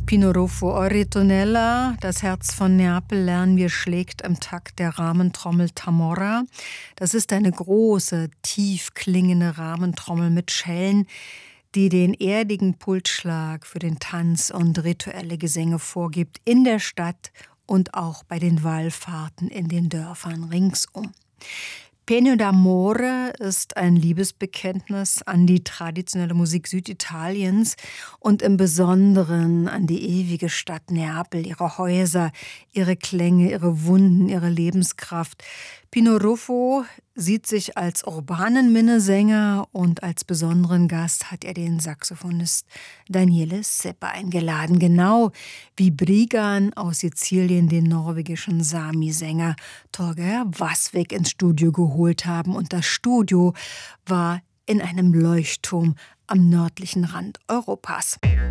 Pino Ruffo, O Ritornella, das Herz von Neapel, lernen wir, schlägt im Takt der Rahmentrommel Tamora. Das ist eine große, tief klingende Rahmentrommel mit Schellen, die den erdigen Pulsschlag für den Tanz und rituelle Gesänge vorgibt, in der Stadt und auch bei den Wallfahrten in den Dörfern ringsum. Pegno d'Amore ist ein Liebesbekenntnis an die traditionelle Musik Süditaliens und im Besonderen an die ewige Stadt Neapel, ihre Häuser, ihre Klänge, ihre Wunden, ihre Lebenskraft. Pino Ruffo sieht sich als urbanen Minnesänger und als besonderen Gast hat er den Saxophonist Daniele Seppa eingeladen, genau wie Brigan aus Sizilien den norwegischen Sami-Sänger Torgeir Vassvik ins Studio geholt haben. Und das Studio war in einem Leuchtturm am nördlichen Rand Europas.